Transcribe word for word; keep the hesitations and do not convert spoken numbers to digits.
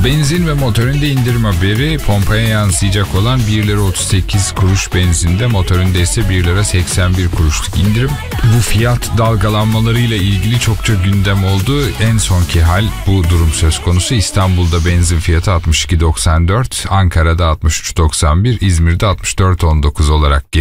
Benzin ve motorinde indirim haberi. Pompaya yansıyacak olan bir lira otuz sekiz kuruş benzinde, motorinde ise bir lira seksen bir kuruşluk indirim. Bu fiyat dalgalanmalarıyla ilgili çokça gündem oldu. En sonki hal bu durum söz konusu. İstanbul'da benzin fiyatı altmış iki doksan dört, Ankara'da altmış üç doksan bir, İzmir'de altmış dört on dokuz olarak